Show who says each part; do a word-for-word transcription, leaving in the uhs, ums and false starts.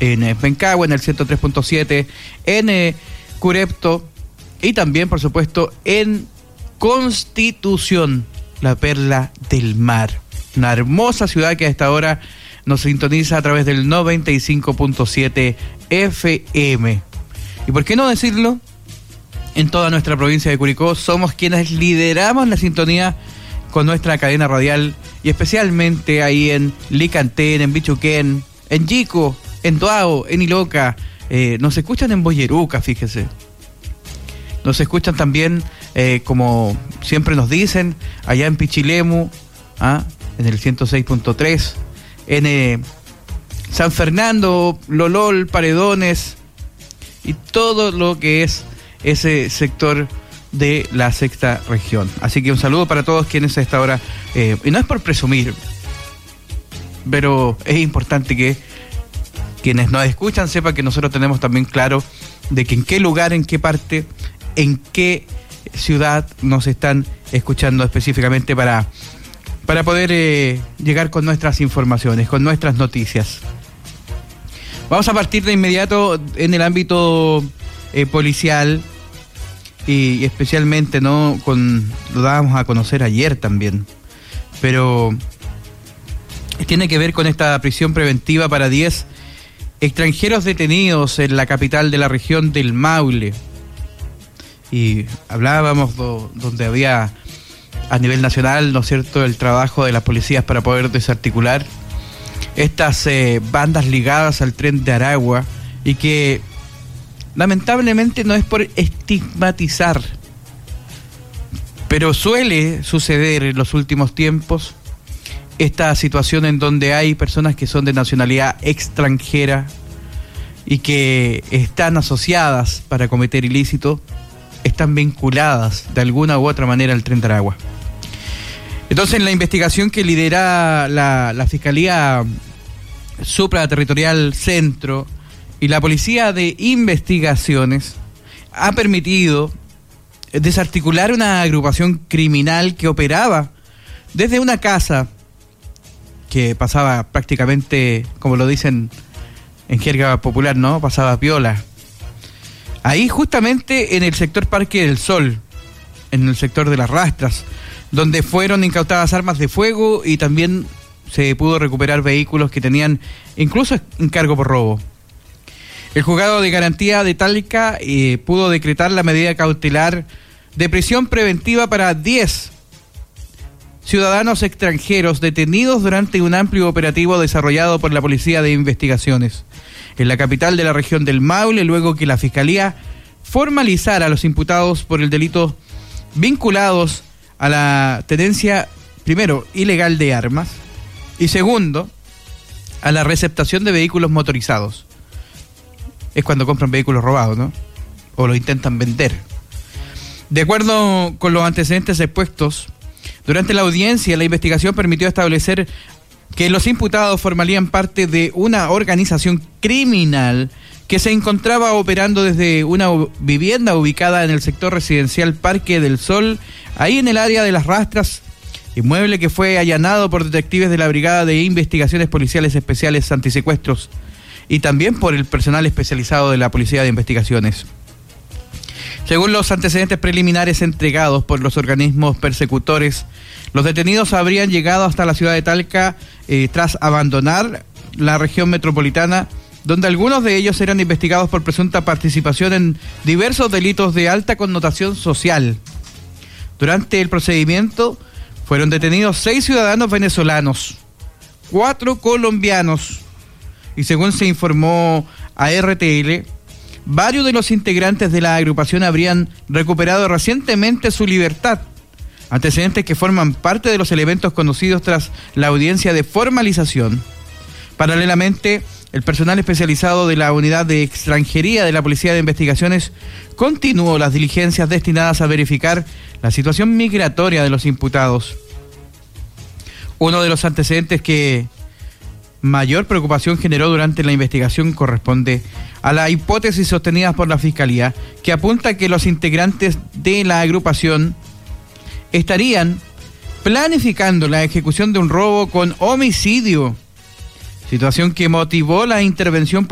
Speaker 1: en Pencahue, en el ciento tres punto siete, en eh, Curepto y también, por supuesto, en Constitución, la perla del mar. Una hermosa ciudad que a esta hora nos sintoniza a través del noventa y cinco punto siete F M. ¿Y por qué no decirlo? En toda nuestra provincia de Curicó somos quienes lideramos la sintonía con nuestra cadena radial, y especialmente ahí en Licantén, en Bichuquén, en Yico, en Tuao, en Iloca. Eh, nos escuchan en Boyeruca, fíjese. Nos escuchan también, eh, como siempre nos dicen, allá en Pichilemu, ¿ah? en el ciento seis punto tres, en eh, San Fernando, Lolol, Paredones y todo lo que es ese sector de la sexta región. Así que un saludo para todos quienes a esta hora, eh, y no es por presumir, pero es importante que quienes nos escuchan sepan que nosotros tenemos también claro de que en qué lugar, en qué parte, en qué ciudad nos están escuchando específicamente para, para poder eh, llegar con nuestras informaciones, con nuestras noticias. Vamos a partir de inmediato en el ámbito eh, policial, y especialmente, ¿no? Con, lo dábamos a conocer ayer también, pero tiene que ver con esta prisión preventiva para diez extranjeros detenidos en la capital de la región del Maule. Y hablábamos do, donde había a nivel nacional, ¿no es cierto?, el trabajo de las policías para poder desarticular estas eh, bandas ligadas al Tren de Aragua, y que lamentablemente no es por estigmatizar, pero suele suceder en los últimos tiempos esta situación en donde hay personas que son de nacionalidad extranjera y que están asociadas para cometer ilícito, están vinculadas de alguna u otra manera al Tren de Aragua. Entonces, en la investigación que lidera la, la Fiscalía Supraterritorial Centro y la Policía de Investigaciones, ha permitido desarticular una agrupación criminal que operaba desde una casa que pasaba prácticamente, como lo dicen en jerga popular, ¿no?, pasaba piola. Ahí justamente en el sector Parque del Sol, en el sector de las Rastras, donde fueron incautadas armas de fuego y también se pudo recuperar vehículos que tenían incluso encargo por robo. El juzgado de garantía de Talca eh, pudo decretar la medida cautelar de prisión preventiva para diez ciudadanos extranjeros detenidos durante un amplio operativo desarrollado por la Policía de Investigaciones en la capital de la región del Maule, luego que la Fiscalía formalizara a los imputados por el delito vinculados a la tenencia, primero, ilegal de armas, y segundo, a la receptación de vehículos motorizados. Es cuando compran vehículos robados, ¿no? O lo intentan vender. De acuerdo con los antecedentes expuestos, durante la audiencia, la investigación permitió establecer que los imputados formarían parte de una organización criminal que se encontraba operando desde una vivienda ubicada en el sector residencial Parque del Sol, ahí en el área de las Rastras, inmueble que fue allanado por detectives de la Brigada de Investigaciones Policiales Especiales Antisecuestros y también por el personal especializado de la Policía de Investigaciones. Según los antecedentes preliminares entregados por los organismos persecutores, los detenidos habrían llegado hasta la ciudad de Talca eh, tras abandonar la región metropolitana, donde algunos de ellos eran investigados por presunta participación en diversos delitos de alta connotación social. Durante el procedimiento fueron detenidos seis ciudadanos venezolanos, cuatro colombianos, y según se informó a R T L, varios de los integrantes de la agrupación habrían recuperado recientemente su libertad, antecedentes que forman parte de los elementos conocidos tras la audiencia de formalización. Paralelamente, el personal especializado de la Unidad de Extranjería de la Policía de Investigaciones continuó las diligencias destinadas a verificar la situación migratoria de los imputados. Uno de los antecedentes que mayor preocupación generó durante la investigación corresponde a la hipótesis sostenida por la Fiscalía, que apunta a que los integrantes de la agrupación estarían planificando la ejecución de un robo con homicidio, situación que motivó la intervención